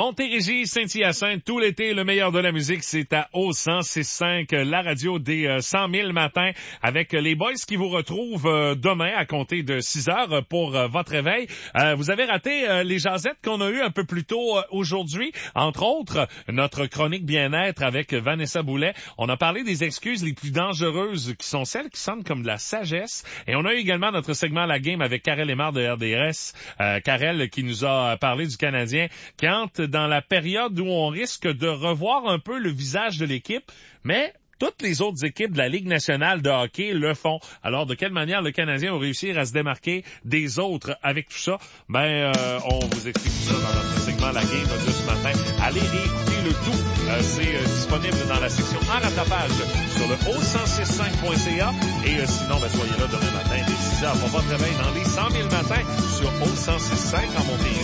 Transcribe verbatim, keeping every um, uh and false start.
Montérégie, Saint-Hyacinthe, tout l'été, le meilleur de la musique, c'est à O cent six cinq, la radio des euh, cent mille matins, avec les boys qui vous retrouvent euh, demain à compter de six heures pour euh, votre réveil. Euh, vous avez raté euh, les jasettes qu'on a eues un peu plus tôt euh, aujourd'hui, entre autres, notre chronique bien-être avec Vanessa Boulet. On a parlé des excuses les plus dangereuses, qui sont celles qui sonnent comme de la sagesse. Et on a eu également notre segment La Game avec Karel Aymar de R D R S. Euh, Karel qui nous a parlé du Canadien, qui entre dans la période où on risque de revoir un peu le visage de l'équipe, mais toutes les autres équipes de la Ligue nationale de hockey le font. Alors, de quelle manière le Canadien va réussir à se démarquer des autres avec tout ça? Ben, euh, on vous explique tout ça dans notre segment La Game de ce matin. Allez réécouter le tout. Euh, c'est euh, disponible dans la section en rattrapage sur le O cent six cinq point C A. Et euh, sinon, ben, soyez là demain matin dès six heures pour votre réveil dans les cent mille matins sur O cent six cinq en Montérégie.